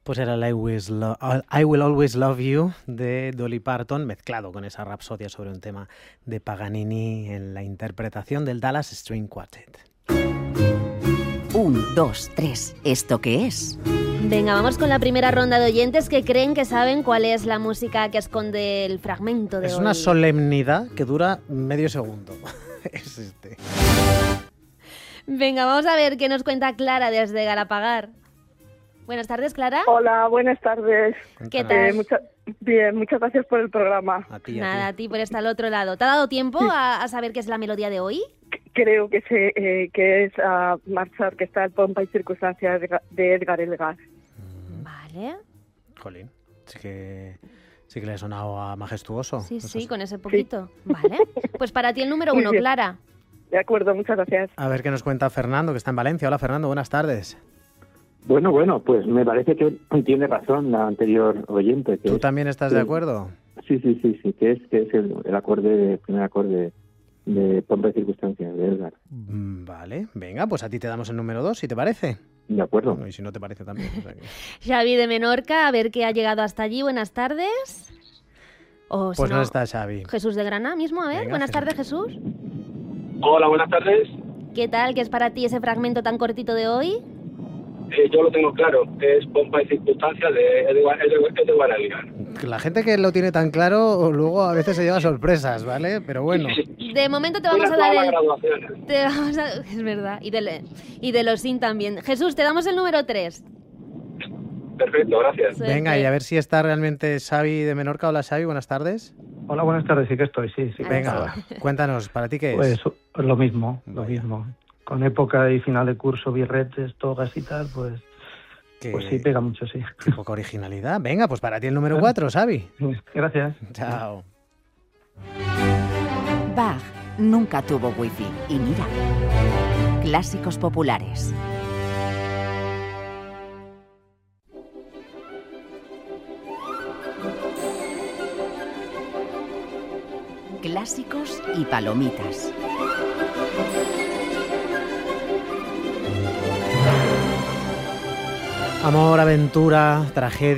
Pues era el I Will Always Love You de Dolly Parton, mezclado con esa rapsodia sobre un tema de Paganini en la interpretación del Dallas String Quartet. 1, 2, 3. ¿Esto qué es? Venga, vamos con la primera ronda de oyentes que creen que saben cuál es la música que esconde el fragmento de hoy. Es una solemnidad que dura medio segundo. Es este. Venga, vamos a ver qué nos cuenta Clara desde Galapagar. Buenas tardes, Clara. Hola, buenas tardes. ¿Qué tal? Bien, muchas gracias por el programa. Nada, a ti por estar al otro lado. ¿Te ha dado tiempo a saber qué es la melodía de hoy? Creo que es Marcha Orquestal, Pompa y Circunstancias de Edgar Elgar. Vale. Jolín, sí que le ha sonado a majestuoso. Sí, con ese poquito. Sí. Vale. Pues para ti el número 1, Clara. De acuerdo, muchas gracias. A ver qué nos cuenta Fernando, que está en Valencia. Hola, Fernando, buenas tardes. Bueno, pues me parece que tiene razón la anterior oyente. ¿Tú también estás de acuerdo? Sí, que es el primer acorde de Pompa y Circunstancias de Edgar. Vale, venga, pues a ti te damos el número 2, si te parece. De acuerdo. Y si no te parece también. O sea que... Xavi de Menorca, a ver qué ha llegado hasta allí. Buenas tardes. O, pues si no está Xavi. Jesús de Granada mismo, a ver. Venga, buenas tardes, Jesús. Hola, buenas tardes. ¿Qué tal? ¿Qué es para ti ese fragmento tan cortito de hoy? Yo lo tengo claro, es Pompa y Circunstancias de Edgar Elgar. La gente que lo tiene tan claro luego a veces se lleva sorpresas, ¿vale? Pero bueno. De momento te vamos a dar el... Es verdad, y de los SIN también. Jesús, te damos el número 3. Perfecto, gracias. Suerte. Venga, y a ver si está realmente Xavi de Menorca. Hola, Xavi, buenas tardes. Hola, buenas tardes, sí que estoy, sí. Venga, cuéntanos, ¿para ti qué es? Pues lo mismo. Con época y final de curso, birretes, togas y tal, pues sí, pega mucho, sí. Qué poca originalidad. Venga, pues para ti el número 4, Xavi. Gracias. Chao. Bach nunca tuvo wifi. Y mira, clásicos populares. Clásicos y palomitas. Amor, aventura, tragedia.